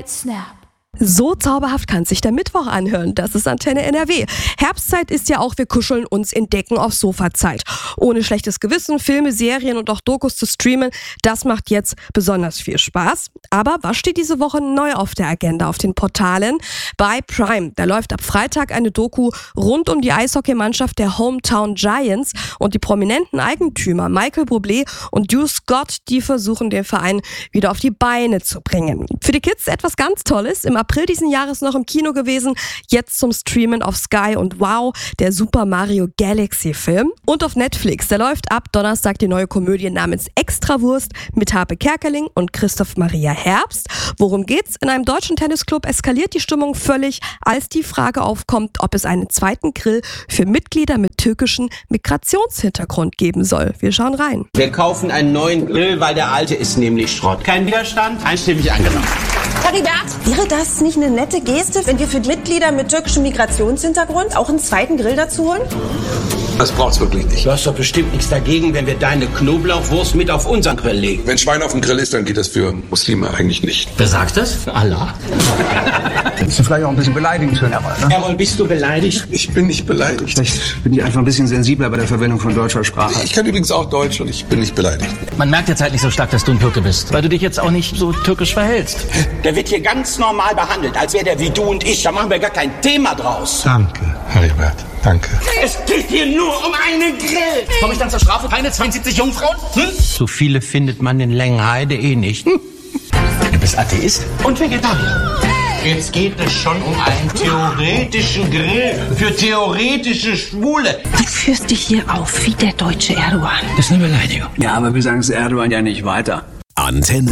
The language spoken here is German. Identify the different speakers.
Speaker 1: Snap.
Speaker 2: So zauberhaft kann sich der Mittwoch anhören. Das ist Antenne NRW. Herbstzeit ist ja auch, wir kuscheln uns in Decken aufs Sofa Zeit. Ohne schlechtes Gewissen, Filme, Serien und auch Dokus zu streamen, das macht jetzt besonders viel Spaß. Aber was steht diese Woche neu auf der Agenda auf den Portalen? Bei Prime, da läuft ab Freitag eine Doku rund um die Eishockeymannschaft der Hometown Giants und die prominenten Eigentümer Michael Bublé und Hugh Scott, die versuchen den Verein wieder auf die Beine zu bringen. Für die Kids etwas ganz Tolles. Im April diesen Jahres noch im Kino gewesen, jetzt zum Streamen auf Sky und Wow, der Super Mario Galaxy Film. Und auf Netflix, da läuft ab Donnerstag die neue Komödie namens Extrawurst mit Harpe Kerkeling und Christoph Maria Herbst. Worum geht's? In einem deutschen Tennisclub eskaliert die Stimmung völlig, als die Frage aufkommt, ob es einen zweiten Grill für Mitglieder mit türkischem Migrationshintergrund geben soll. Wir schauen rein.
Speaker 3: Wir kaufen einen neuen Grill, weil der alte ist nämlich Schrott. Kein Widerstand? Einstimmig angenommen.
Speaker 4: Heribert, wäre das nicht eine nette Geste, wenn wir für Mitglieder mit türkischem Migrationshintergrund auch einen zweiten Grill dazu holen?
Speaker 3: Das braucht's wirklich nicht. Du hast doch bestimmt nichts dagegen, wenn wir deine Knoblauchwurst mit auf unseren Grill legen.
Speaker 5: Wenn Schwein auf dem Grill ist, dann geht das für Muslime eigentlich nicht.
Speaker 3: Wer sagt das? Allah.
Speaker 6: Das ist vielleicht auch ein bisschen beleidigend für Errol, ne?
Speaker 3: Errol, bist du beleidigt?
Speaker 5: Ich bin nicht beleidigt.
Speaker 6: Vielleicht bin ich einfach ein bisschen sensibler bei der Verwendung von deutscher Sprache.
Speaker 5: Ich kann übrigens auch Deutsch und ich bin nicht beleidigt.
Speaker 7: Man merkt jetzt halt nicht so stark, dass du ein Türke bist, weil du dich jetzt auch nicht so türkisch verhältst.
Speaker 3: Der wird hier ganz normal behandelt, als wäre der wie du und ich. Da machen wir gar kein Thema draus.
Speaker 5: Danke, Heribert. Danke.
Speaker 3: Es geht hier nur um einen Grill.
Speaker 7: Komme ich dann zur Strafe? Keine 72 Jungfrauen?
Speaker 3: So viele findet man in Längenheide nicht.
Speaker 7: Du bist Atheist?
Speaker 3: Und Vegetarier. Jetzt geht es schon um einen theoretischen Grill für theoretische Schwule.
Speaker 8: Du führst dich hier auf wie der deutsche Erdogan.
Speaker 7: Das ist eine Beleidigung.
Speaker 6: Ja, aber wir sagen es Erdogan ja nicht weiter.
Speaker 9: Antenne